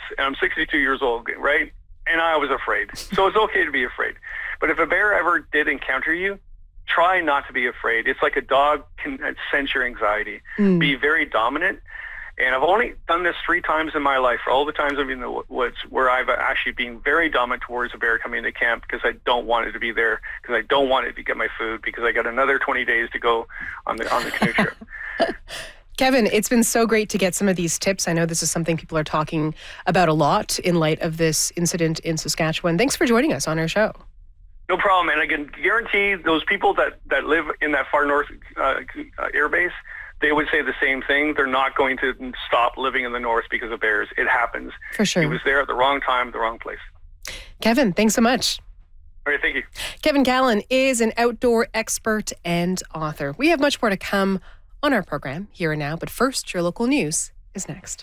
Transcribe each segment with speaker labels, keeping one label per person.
Speaker 1: and I'm 62 years old, right? And I was afraid. So it's okay to be afraid. But if a bear ever did encounter you, try not to be afraid. It's like a dog can sense your anxiety. Be very dominant. And I've only done this 3 times in my life, for all the times I've been in the woods, where I've actually been very dominant towards a bear coming into camp because I don't want it to be there, because I don't want it to get my food, because I got another 20 days to go on the canoe trip.
Speaker 2: Kevin, it's been so great to get some of these tips. I know this is something people are talking about a lot in light of this incident in Saskatchewan. Thanks for joining us on our show.
Speaker 1: No problem. And I can guarantee those people that live in that far north air base, they would say the same thing. They're not going to stop living in the north because of bears. It happens.
Speaker 2: For sure.
Speaker 1: He was there at the wrong time, the wrong place.
Speaker 2: Kevin, thanks so much.
Speaker 1: All right, thank you.
Speaker 2: Kevin Callan is an outdoor expert and author. We have much more to come on our program here and now, but first, your local news is next.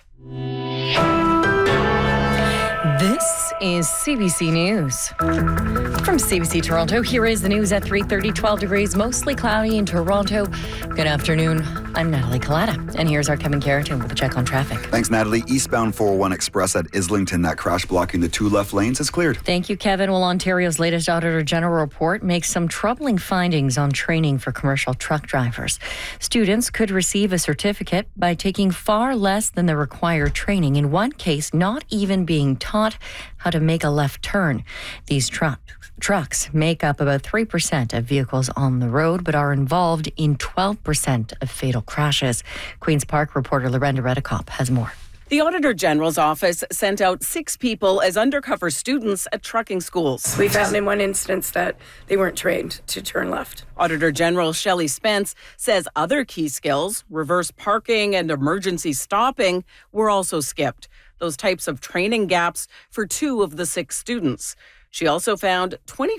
Speaker 3: This is CBC News. From CBC Toronto, here is the news at 3:30, 12 degrees, mostly cloudy in Toronto. Good afternoon. I'm Natalie Collada, and here's our Kevin Carrington with a check on traffic.
Speaker 4: Thanks, Natalie. Eastbound 401 Express at Islington, that crash blocking the 2 left lanes is cleared.
Speaker 3: Thank you, Kevin. Well, Ontario's latest Auditor General report makes some troubling findings on training for commercial truck drivers. Students could receive a certificate by taking far less than the required training, in one case not even being taught how to make a left turn. These trucks make up about 3% of vehicles on the road, but are involved in 12% of fatal crashes. Queen's Park reporter Lorenda Redekop has more.
Speaker 5: The Auditor General's office sent out 6 people as undercover students at trucking schools.
Speaker 6: We found in one instance that they weren't trained to turn left.
Speaker 5: Auditor General Shelley Spence says other key skills, reverse parking and emergency stopping, were also skipped. Those types of training gaps for 2 of the 6 students. She also found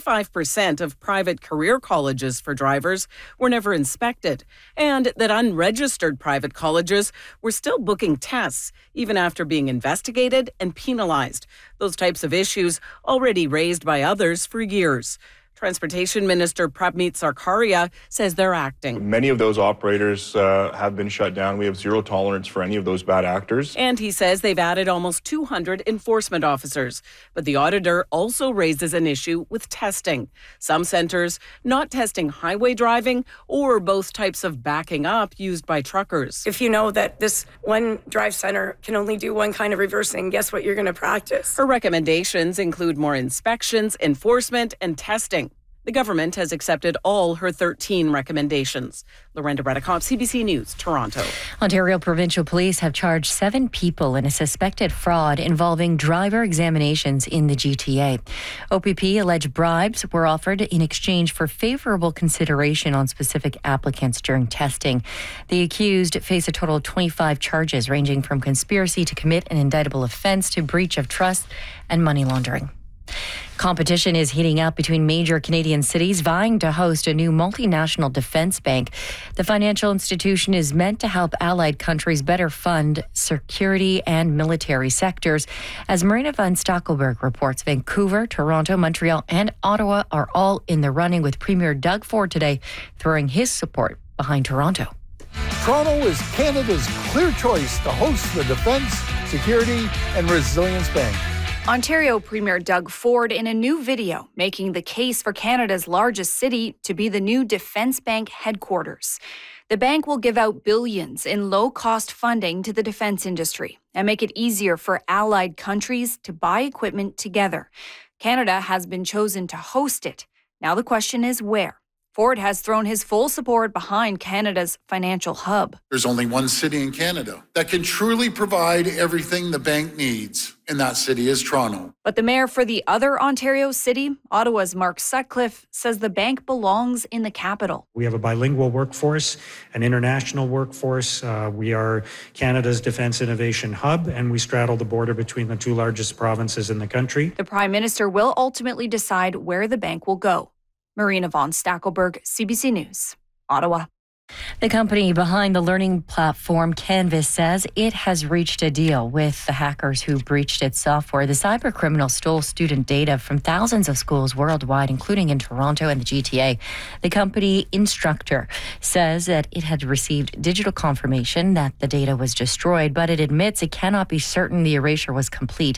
Speaker 5: 25% of private career colleges for drivers were never inspected, and that unregistered private colleges were still booking tests even after being investigated and penalized. Those types of issues already raised by others for years. Transportation Minister Prabmeet Sarkaria says they're acting.
Speaker 7: Many of those operators have been shut down. We have zero tolerance for any of those bad actors.
Speaker 5: And he says they've added almost 200 enforcement officers. But the auditor also raises an issue with testing. Some centres not testing highway driving or both types of backing up used by truckers.
Speaker 6: If you know that this one drive centre can only do one kind of reversing, guess what you're going to practice?
Speaker 5: Her recommendations include more inspections, enforcement, and testing. The government has accepted all her 13 recommendations. Lorenda Redekop, CBC News, Toronto.
Speaker 3: Ontario Provincial Police have charged 7 people in a suspected fraud involving driver examinations in the GTA. OPP alleged bribes were offered in exchange for favourable consideration on specific applicants during testing. The accused face a total of 25 charges, ranging from conspiracy to commit an indictable offence to breach of trust and money laundering. Competition is heating up between major Canadian cities vying to host a new multinational defence bank. The financial institution is meant to help allied countries better fund security and military sectors. As Marina van Stackelberg reports, Vancouver, Toronto, Montreal and Ottawa are all in the running, with Premier Doug Ford today throwing his support behind Toronto.
Speaker 8: Toronto is Canada's clear choice to host the Defence, Security and Resilience Bank.
Speaker 9: Ontario Premier Doug Ford in a new video making the case for Canada's largest city to be the new Defence Bank headquarters. The bank will give out billions in low-cost funding to the defence industry and make it easier for allied countries to buy equipment together. Canada has been chosen to host it. Now the question is where? Ford has thrown his full support behind Canada's financial hub.
Speaker 10: There's only one city in Canada that can truly provide everything the bank needs, and that city is Toronto.
Speaker 9: But the mayor for the other Ontario city, Ottawa's Mark Sutcliffe, says the bank belongs in the capital.
Speaker 11: We have a bilingual workforce, an international workforce. We are Canada's defence innovation hub, and we straddle the border between the 2 largest provinces in the country.
Speaker 9: The Prime Minister will ultimately decide where the bank will go. Marina von Stackelberg, CBC News, Ottawa.
Speaker 3: The company behind the learning platform Canvas says it has reached a deal with the hackers who breached its software. The cybercriminals stole student data from thousands of schools worldwide, including in Toronto and the GTA. The company Instructure says that it had received digital confirmation that the data was destroyed, but it admits it cannot be certain the erasure was complete.